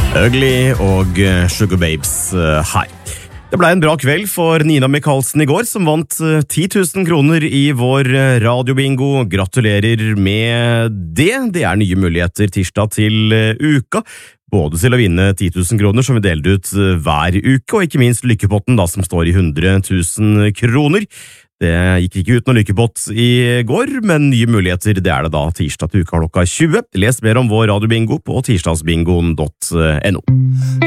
Ugly og Sugar Babes her. Det ble en bra kveld for Nina Michaelsen i går, som vant 10 000 kroner i vår radiobingo. Gratulerer med det. Det er nye muligheter tirsdag til uka. Både til å vinne 10 000 kroner som vi deler ut hver uke, og ikke minst lykkepotten da, som står i 100 000 kroner. Det gikk ikke ut noen lykkepott i går, men nye muligheter det er det da tirsdag til uka klokka 20. Les mer om vår radiobingo på tirsdagsbingoen.no.